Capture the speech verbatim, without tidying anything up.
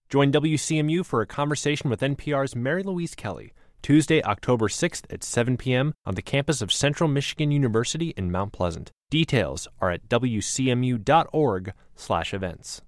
Join W C M U for a conversation with N P R's Mary Louise Kelly, Tuesday, October sixth at seven p.m. on the campus of Central Michigan University in Mount Pleasant. Details are at w c m u dot org slash events.